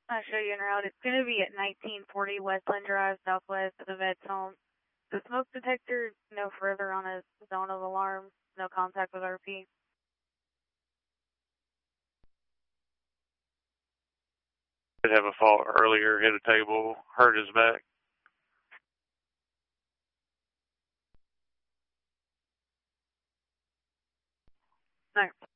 I'll show you en route. It's going to be at 1940 Westland Drive, southwest of the vet's home. The smoke detector no further on a zone of alarm. No contact with RP. Did have a fall earlier, hit a table, hurt his back. No.